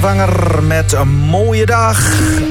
Wanger met een mooie dag.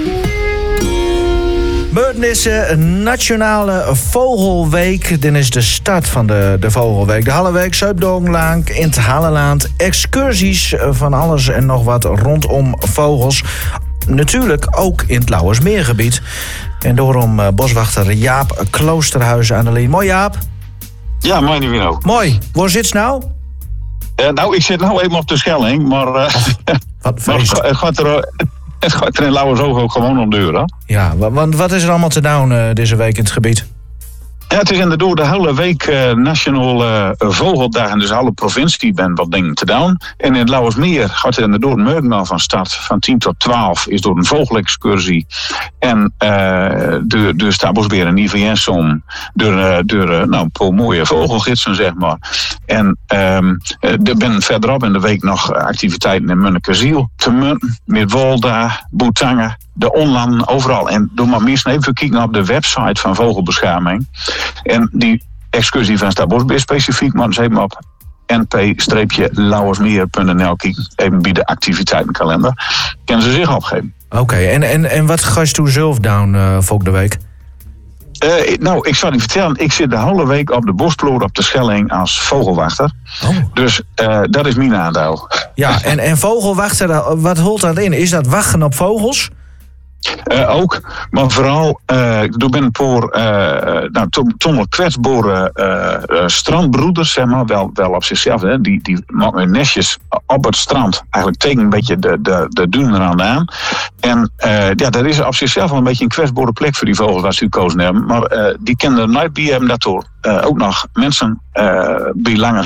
Morgen is Nationale Vogelweek. Dit is de start van de Vogelweek. De Halleweek, Zuiddogenlaan, in het Halleland. Excursies van alles en nog wat rondom vogels. Natuurlijk ook in het Lauwersmeergebied. En daarom boswachter Jaap Kloosterhuizen aan de lijn. Mooi, Jaap. Ja, mooi niet meer ook. Mooi. Waar zit je nou? Ik zit nou even op de Schelling, maar, Wat feest. Het gaat er in Lauwersoog ook gewoon om de deur, hè? Ja, want wat is er allemaal te doen deze week in het gebied? Ja, het is inderdaad de hele week Nationale Vogeldag. En dus alle provincie bent wat dingen te doen. En in het Lauwersmeer gaat er inderdaad morgen al van start. Van 10 tot 12 is door een vogelexcursie. En de Stabosbeer en IVS om door een paar mooie vogelgidsen, zeg maar. En er ben verderop in de week nog activiteiten in Munnekeziel, te Munten, Midwolda, Boetangen, de Onlanden, overal. En doe maar meest even kijken op de website van Vogelbescherming. En die excursie van Stabosbeer specifiek, maar eens even op np-lauwersmeer.nl kijken. Even bij de activiteitenkalender. Kunnen ze zich opgeven. Oké, en wat ga je toen zelf doen volgende week? Ik zal je vertellen, ik zit de hele week op de bosploer op de Schelling als vogelwachter. Oh. Dus dat is mijn aandeel. Ja, en vogelwachter, wat holt dat in? Is dat wachten op vogels? Ook, maar vooral, er ben toch kwetsbare strandbroeders, zeg maar, wel op zichzelf. Hè, die maken hun nestjes op het strand. Eigenlijk tegen een beetje de dunen eraan aan. En dat is op zichzelf wel een beetje een kwetsbare plek voor die vogels waar ze gekozen hebben. Maar die kennen er nooit bij hebben dat er ook nog mensen bij lange